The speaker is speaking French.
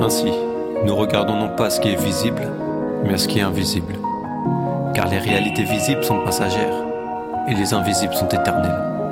Ainsi, nous regardons non pas ce qui est visible, mais ce qui est invisible. Car les réalités visibles sont passagères et les invisibles sont éternelles.